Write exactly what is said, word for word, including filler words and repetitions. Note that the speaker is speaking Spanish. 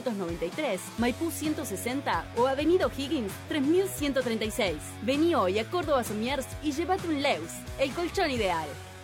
quinientos noventa y tres, Maipú ciento sesenta o Avenida O'Higgins tres mil ciento treinta y seis. Vení hoy a Córdoba Somiers y llévate un Leus, el colchón ideal.